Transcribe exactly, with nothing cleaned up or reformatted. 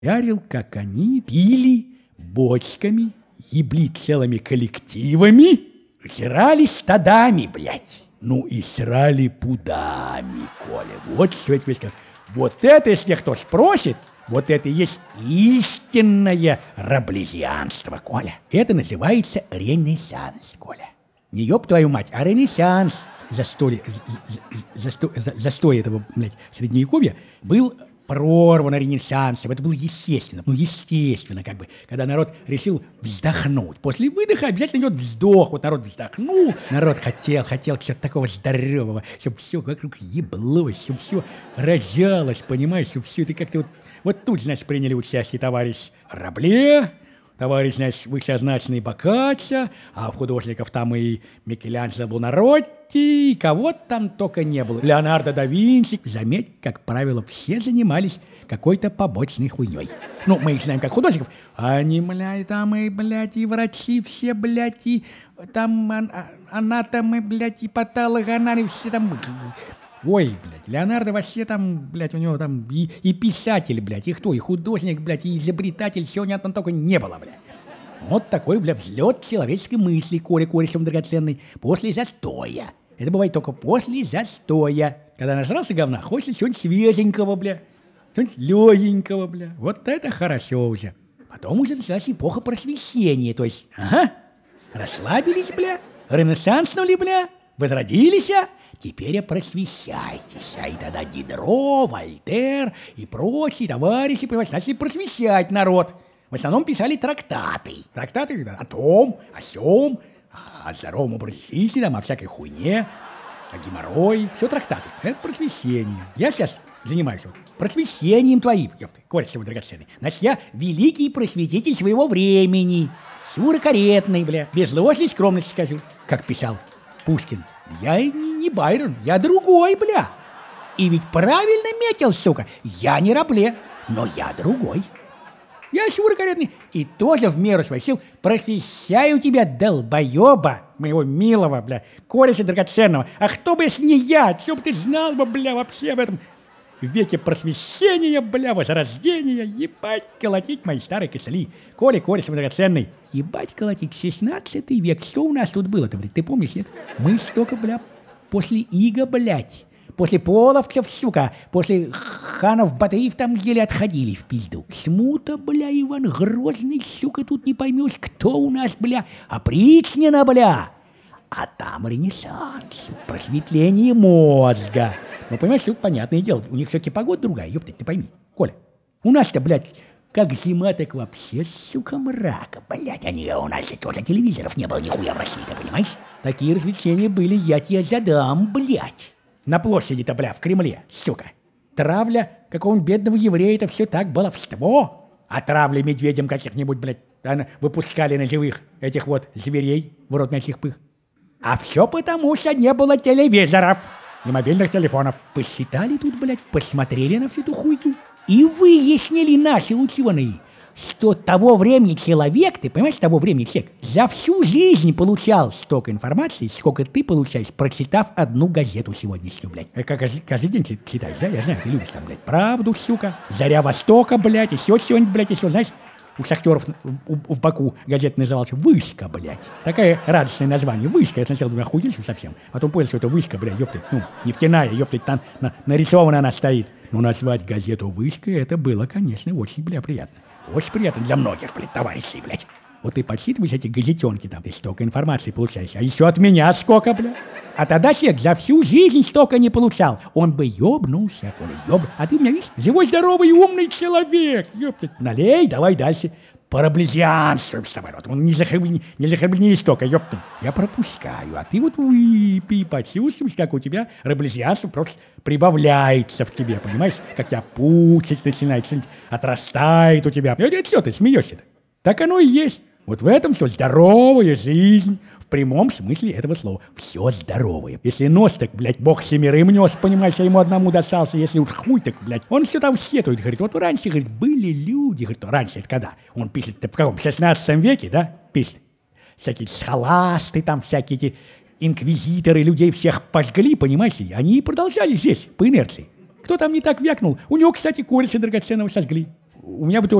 Ярил, как они пили бочками, ебли целыми коллективами, жрали стадами, блядь. Ну и срали пудами, Коля. Вот что я тебе скажу. Вот это, если кто спросит, вот это и есть истинное раблезианство, Коля. Это называется ренессанс, Коля. Не ёб твою мать, а ренессанс. Застой, застой, застой этого, блядь, средневековья был прорван ренессансом. Это было естественно. Ну, естественно, как бы, когда народ решил вздохнуть. После выдоха обязательно идет вздох. Вот народ вздохнул, народ хотел, хотел чего-то такого здорового, чтобы все вокруг еблось, чтобы все рожалось, понимаешь, чтобы все это как-то вот... Вот тут, значит, приняли участие товарищ Рабле, товарищ, значит, высокозначный Боккаччо, а у художников там и Микеланджело Бонаротти, и кого там только не было. Леонардо да Винчи. Заметь, как правило, все занимались какой-то побочной хуйней. Ну, мы их знаем как художников. Они, блядь, там и, блядь, и врачи все, блядь, и там анатомы, блядь, и патологоанали, все там... Ой, блядь, Леонардо вообще там, блядь, у него там и, и писатель, блядь, и кто, и художник, блядь, и изобретатель, всего ни одного только не было, блядь. Вот такой, блядь, взлет человеческой мысли, Коля Корешев драгоценный, после застоя. Это бывает только после застоя. Когда нажрался говна, хочется чего-нибудь свеженького, бля, чего-нибудь легенького, бля. Вот это хорошо уже. Потом уже началась эпоха просвещения, то есть, ага, расслабились, бля, ренессанснули, бля, возродились, а? Теперь просвещайтесь, и тогда Дидро, Вольтер и прочие товарищи начали просвещать народ. В основном писали трактаты. Трактаты о том, о сём, о здоровом образе жизни, там, о всякой хуйне, о геморрое. Все трактаты. Это просвещение. Я сейчас занимаюсь вот просвещением твоим, ёпты, Корешев драгоценный. Значит, я великий просветитель своего времени. Сурокорректный, бля, без ложной скромности скажу, как писал Пушкин. Я не, не Байрон, я другой, бля. И ведь правильно метил, сука. Я не Рабле, но я другой. Я сурокорректный и тоже в меру своих сил просвещаю тебя, долбоеба, моего милого, бля, кореша драгоценного. А кто бы, если не я, что бы ты знал бы, бля, вообще об этом веке просвещения, бля, возрождения, ебать, колотить мои старые костыли. Коля Корешев драгоценный. Ебать, колотить, шестнадцатый век. Что у нас тут было-то, блядь, ты помнишь, нет? Мы столько, бля, после ига, блядь, после половцев, сука, после ханов Батыев там еле отходили в пизду. Смута, бля, Иван Грозный, сука, тут не поймешь, кто у нас, бля, опричнина, бля. А там ренессанс, просветление мозга. Ну, понимаешь, тут понятное дело, у них все-таки погода другая, ёпта, ты пойми. Коля, у нас-то, блядь, как зима, так вообще, сука, мрака, блядь. Они, у нас тоже телевизоров не было нихуя в России, ты понимаешь? Такие развлечения были, я тебе задам, блядь. На площади-то, бля, в Кремле, сука. Травля какого-нибудь бедного еврея, это все так баловство. А травля медведям каких-нибудь, блядь, выпускали на живых этих вот зверей в рот на пых. А все потому, что не было телевизоров и мобильных телефонов. Посчитали тут, блядь, посмотрели на всю эту хуйню и выяснили наши ученые, что того времени человек, ты понимаешь, того времени человек за всю жизнь получал столько информации, сколько ты получаешь, прочитав одну газету сегодняшнюю, блядь. Как каждый, каждый день читаешь, да? Я знаю, ты любишь там, блядь, «Правду», сука, «Заря Востока», блядь, еще что-нибудь, блядь, еще, знаешь, у шахтеров в Баку газета называлась «Вышка», блядь. Такое радостное название. «Вышка». Я сначала думаю, охуели совсем. Потом понял, что это «Вышка», блядь, ёпты. Ну, нефтяная, ёпты, там на, нарисована она стоит. Но назвать газету «Вышкой» это было, конечно, очень, бля, приятно. Очень приятно для многих, блядь, товарищей, блядь. Вот ты подсчитываешь эти газетенки там, ты столько информации получаешь, а еще от меня сколько, бля. А тогда человек за всю жизнь столько не получал. Он бы ёбнулся, Коля, ёб... А ты у меня, видишь, живой, здоровый и умный человек, ёпта. Налей, давай дальше. Параблезианствуем с тобой. Вот, не захлебни, не захлебни столько, ёпта. Я пропускаю, а ты вот выпей, почувствуешь, как у тебя раблезианство просто прибавляется в тебе, понимаешь? Как тебя пучить начинает, что-нибудь отрастает у тебя. Это что ты смеешься-то? Так оно и есть. Вот в этом все здоровая жизнь, в прямом смысле этого слова. Все здоровое. Если нос, так, блядь, бог семерым нес, понимаешь, а ему одному достался. Если уж хуй, так, блядь, он все там сетует. Говорит, вот раньше, говорит, были люди. Говорит, раньше это когда? Он пишет, в каком, в шестнадцатом веке, да, пишет. Всякие схоласты там, всякие эти инквизиторы, людей всех пожгли, понимаете? Они продолжали здесь, по инерции. Кто там не так вякнул? У него, кстати, Кореша драгоценного сожгли. У меня бы